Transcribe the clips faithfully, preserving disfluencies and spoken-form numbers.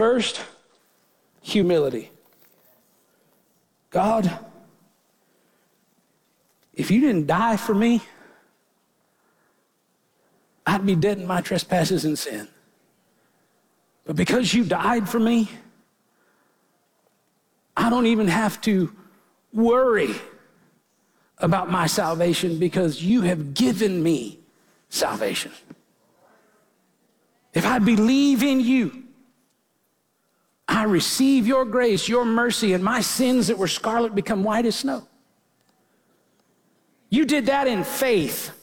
First, humility. God, if you didn't die for me, I'd be dead in my trespasses and sin. But because you died for me, I don't even have to worry about my salvation because you have given me salvation. If I believe in you, I receive your grace, your mercy, and my sins that were scarlet become white as snow. You did that in faith.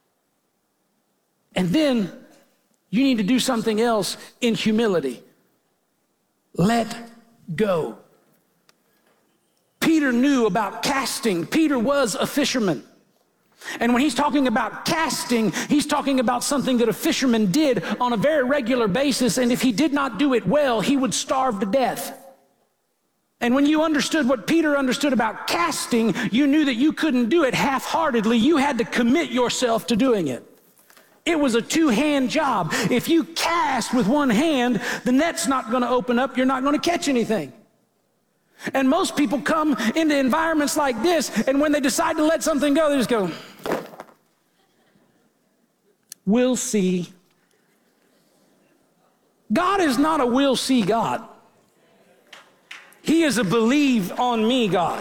And then you need to do something else in humility. Let go. Peter knew about casting. Peter was a fisherman. And when he's talking about casting, he's talking about something that a fisherman did on a very regular basis. And if he did not do it well, he would starve to death. And when you understood what Peter understood about casting, you knew that you couldn't do it half-heartedly. You had to commit yourself to doing it. It was a two-hand job. If you cast with one hand, the net's not going to open up. You're not going to catch anything. And most people come into environments like this, and when they decide to let something go, they just go, we'll see. God is not a we'll see God. He is a believe on me God.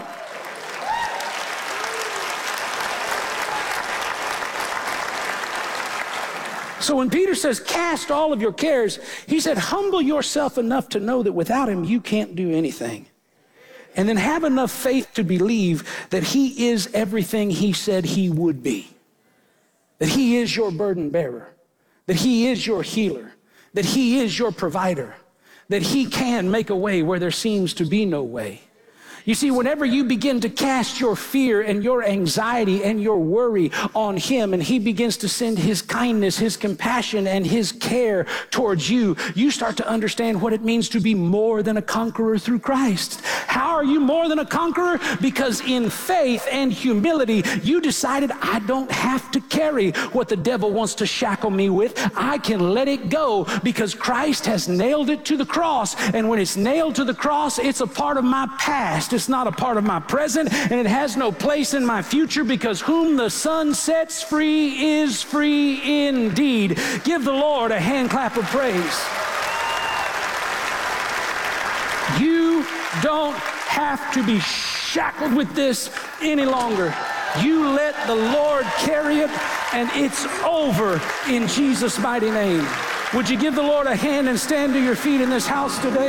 So when Peter says, cast all of your cares, he said, humble yourself enough to know that without him, you can't do anything. And then have enough faith to believe that he is everything he said he would be. That he is your burden bearer. That he is your healer. That he is your provider. That he can make a way where there seems to be no way. You see, whenever you begin to cast your fear and your anxiety and your worry on him, and he begins to send his kindness, his compassion, and his care towards you, you start to understand what it means to be more than a conqueror through Christ. How are you more than a conqueror? Because in faith and humility, you decided, I don't have to carry what the devil wants to shackle me with. I can let it go because Christ has nailed it to the cross. And when it's nailed to the cross, it's a part of my past. It's not a part of my present, and it has no place in my future, because whom the Son sets free is free indeed. Give the Lord a hand clap of praise. You don't have to be shackled with this any longer. You let the Lord carry it, and it's over in Jesus' mighty name. Would you give the Lord a hand and stand to your feet in this house today?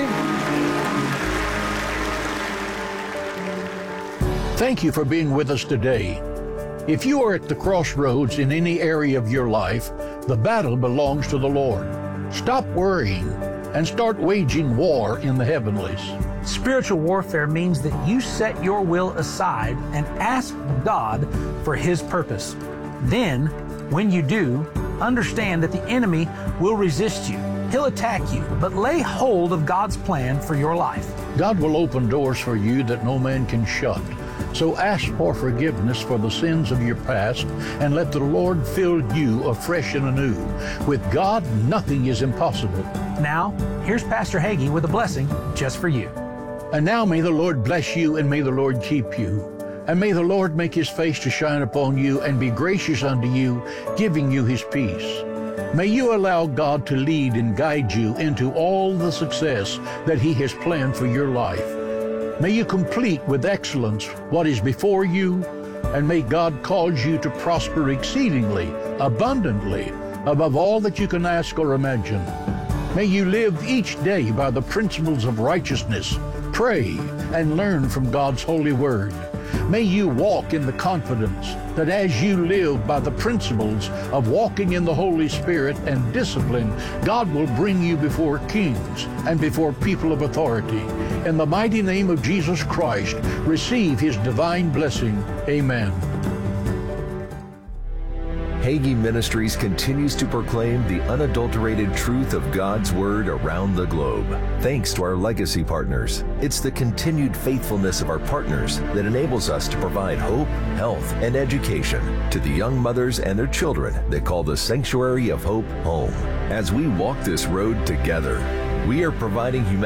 Thank you for being with us today. If you are at the crossroads in any area of your life, the battle belongs to the Lord. Stop worrying and start waging war in the heavenlies. Spiritual warfare means that you set your will aside and ask God for His purpose. Then, when you do, understand that the enemy will resist you. He'll attack you, but lay hold of God's plan for your life. God will open doors for you that no man can shut. So ask for forgiveness for the sins of your past and let the Lord fill you afresh and anew. With God, nothing is impossible. Now, here's Pastor Hagee with a blessing just for you. And now may the Lord bless you, and may the Lord keep you. And may the Lord make His face to shine upon you and be gracious unto you, giving you His peace. May you allow God to lead and guide you into all the success that He has planned for your life. May you complete with excellence what is before you, and may God cause you to prosper exceedingly, abundantly, above all that you can ask or imagine. May you live each day by the principles of righteousness, pray, and learn from God's holy word. May you walk in the confidence that as you live by the principles of walking in the Holy Spirit and discipline, God will bring you before kings and before people of authority. In the mighty name of Jesus Christ, receive His divine blessing. Amen. Hagee Ministries continues to proclaim the unadulterated truth of God's Word around the globe. Thanks to our legacy partners. It's the continued faithfulness of our partners that enables us to provide hope, health, and education to the young mothers and their children that call the Sanctuary of Hope home. As we walk this road together, we are providing humanity